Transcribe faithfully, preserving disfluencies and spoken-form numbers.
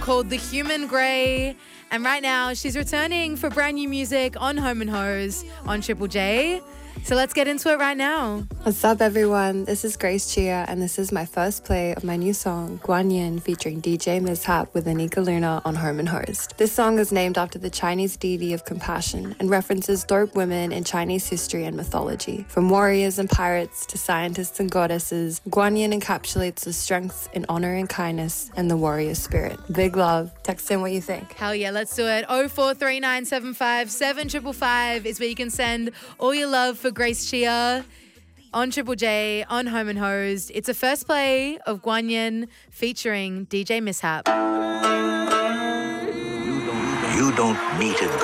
called The Human Grey. And right now, she's returning for brand new music on Home and Hose on Triple J. So let's get into it right now. What's up, everyone? This is Grace Chia, and this is my first play of my new song, Guan Yin, featuring D J Mishap with Anika Luna on Home and Host. This song is named after the Chinese deity of compassion and references dope women in Chinese history and mythology. From warriors and pirates to scientists and goddesses, Guan Yin encapsulates the strength in honor and kindness and the warrior spirit. Big love. Text in what you think. Hell yeah, let's do it. oh four three nine seven five seven five five is where you can send all your love for Grace Chia on Triple J, on Home and Hosed. It's a first play of Guan Yin featuring D J Mishap. You don't need it.